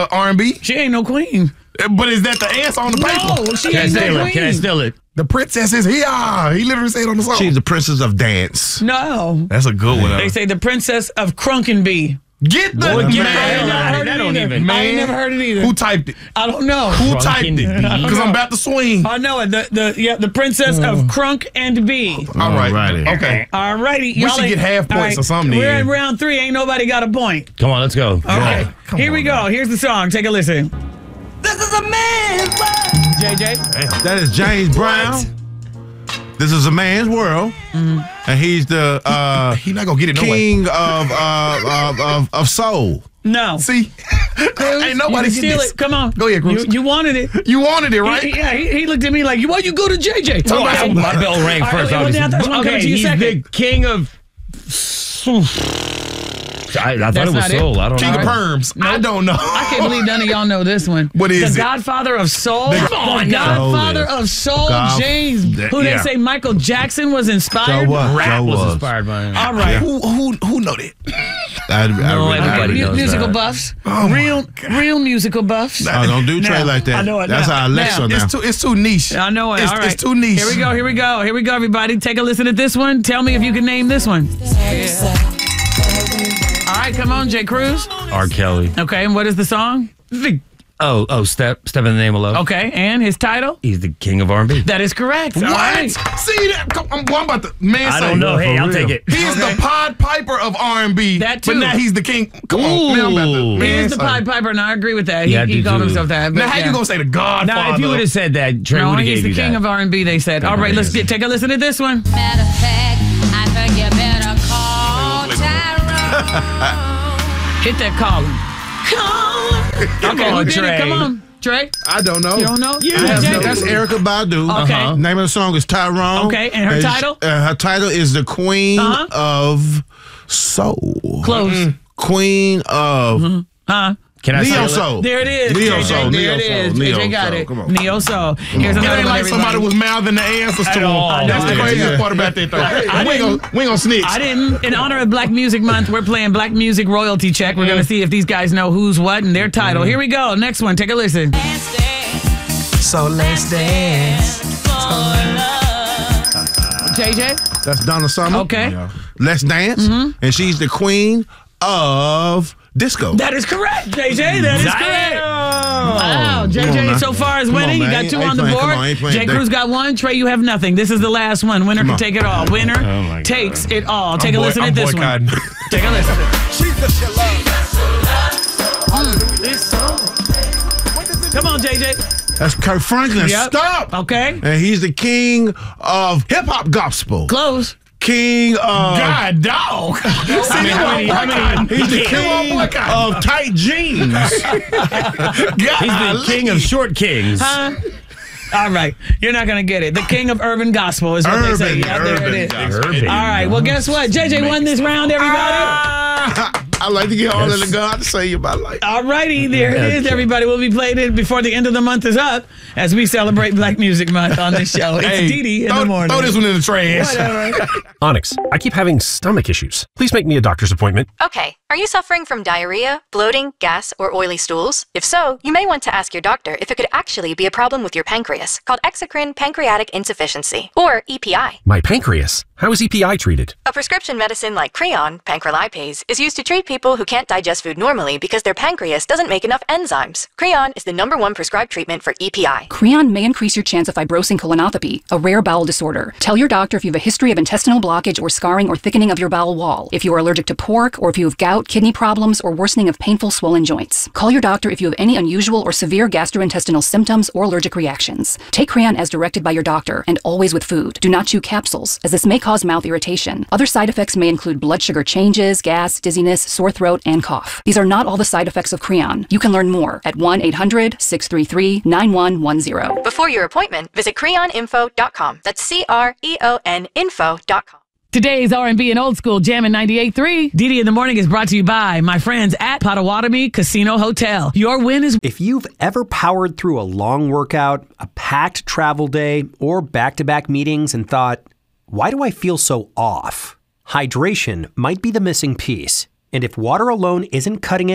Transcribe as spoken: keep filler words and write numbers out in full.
uh, R and B. She ain't no queen. But is that the answer on the paper? No, she Can I ain't steal no it? queen. Can I steal it? The princess is here. He literally said on the song. She's the princess of dance. No. That's a good one. They say the princess of Crunkenby. Get the Boy, man. get the I ain't hell never out of heard here. it That don't either. even- I ain't never heard it either. Who typed it? I don't know. Who Crunk typed and it? B. Because I'm about to swing. I know it. The, the, yeah, the princess of Crunk and B. All right. Alrighty. Okay. All righty. We should get half points or something We're then. in round three. Ain't nobody got a point. Come on, let's go. Okay. Come Here on we go. now. Here's the song. Take a listen. This is a man's world. J J. That is James Brown. This is a man's world, and he's the uh, He not gonna get it no way. king of, uh, of, of of soul. No. See? Ain't nobody you get can steal this. it. Come on. Go ahead, Cruz. You, you wanted it. You wanted it, right? He, yeah, he, he looked at me like, why you go to J J? Oh, I- my bell rang All right, first. well, obviously. now that's one coming okay, to you he's second. the king of. I, I thought That's it was not it. soul. I don't King know. of Perms. I don't know. I can't believe none of y'all know this one. What is the it? Godfather of Soul? The- The Come on, Godfather now. of Soul, God- James. that- Who they yeah. say Michael Jackson was So inspired? what? Rap so was was. inspired by him. All right. Who who who know that? I, I No, really- All right, everybody mu- knows musical that. buffs. Oh, my real, God. real musical buffs. Oh, don't do Trey Now, like that. I know it That's now. our Alexa Now, now. It's too it's too niche. I know it. It's, All right. it's too niche. Here we go. Here we go. Here we go, everybody. Take a listen at this one. Tell me if you can name this one. All right, come on, Jay Cruz. R. Kelly. Okay, and what is the song? The- oh, oh, step, step in the name of love. Okay, and his title? He's the king of R and B. That is correct. All What? right. See that? Come, I'm, I'm about to man. I say, don't know. for Hey, I'll real. take it. He is the Pied Piper of R and B. That But too. now he's the king. Come on, man. I'm about to. Ooh. He Man, is the say. Pied Piper, and I agree with that. He, Yeah, I he do called too. himself that. but Now how yeah. you gonna say the Godfather? Now, if you would have said that, Trey No, would have he's gave the you king that. of R and B, they said. All right, let's get, take a listen to this one. Matter of fact, I think you better call Tyrone. Hit that column. Column. Come Okay, on, who did Trey. it? Come on, Trey. I don't know. You don't know? I have Jay? no- That's Erica Badu. Okay. Uh-huh. Name of the song is Tyrone. Okay, and her sh- title? Uh, her title is the Queen Uh-huh. of Soul. Close. Queen of Huh? Can I Neo say Soul. There it is. Neo J J. Soul. There Neo it is. Soul. J J Neo got Soul. it. Come on. Neo Soul. Here's It another ain't one, like somebody everybody. was mouthing the answers to At him. all. That's the No, craziest yeah. part about that though. I we ain't didn't- gonna we ain't gonna snitch. I didn't. In honor of Black Music Month, we're playing Black Music Royalty Check. We're going to see if these guys know who's what and their title. Here we go. Next one. Take a listen. So let's dance. J J? That's Donna Summer. Okay. Let's Dance. And she's the queen of disco. That is correct, J J. That is correct. Wow. J Come on J now. so far is Come on, winning. You man. got two Ain't on the playing. board. Come on, ain't playing. J Cruz got one. Trey, you have nothing. This is the last one. Winner Come can on. take it all. Winner Oh, my God. takes it all. Take a boy- listen I'm at this one. boycotting. Take a listen. Come on, J J. That's Kirk Franklin. Yep. Stop. Okay. And he's the king of hip hop gospel. Close. King of God dog. I mean, how many? How many? He's the He's king of tight jeans. the king of short kings. Huh? All right. You're not going to get it. The king of urban gospel is what they say. Urban, Yeah, there it urban is. gospel. Urban. All right. Well, guess what? J J won this round, everybody. I like to get all of the God to save my life. All righty. There it is, everybody. We'll be playing it before the end of the month is up as we celebrate Black Music Month on this show. It's Hey, Dee Dee in throw, the morning. throw this one in the trash. Whatever. Onyx, I keep having stomach issues. Please make me a doctor's appointment. Okay, are you suffering from diarrhea, bloating, gas, or oily stools? If so, you may want to ask your doctor if it could actually be a problem with your pancreas, called exocrine pancreatic insufficiency, or E P I. My pancreas. How is E P I treated? A prescription medicine like Creon, pancrelipase, is used to treat people who can't digest food normally because their pancreas doesn't make enough enzymes. Creon is the number one prescribed treatment for E P I. Creon may increase your chance of fibrosing colonopathy, a rare bowel disorder. Tell your doctor if you have a history of intestinal blockage or scarring or thickening of your bowel wall, if you are allergic to pork, or if you have gout, kidney problems, or worsening of painful swollen joints. Call your doctor if you have any unusual or severe gastrointestinal symptoms or allergic reactions. Take Creon as directed by your doctor, and always with food. Do not chew capsules, as this may cause mouth irritation. Other side effects may include blood sugar changes, gas, dizziness, sore throat, and cough. These are not all the side effects of Creon. You can learn more at one eight hundred, six three three, nine one one zero. Before your appointment, visit creon info dot com. That's C R E O N info dot com. Today's R and B and Old School Jammin' ninety-eight point three. Dee Dee in the Morning is brought to you by my friends at Potawatomi Casino Hotel. Your win is... If you've ever powered through a long workout, a packed travel day, or back-to-back meetings and thought, why do I feel so off? Hydration might be the missing piece. And if water alone isn't cutting it,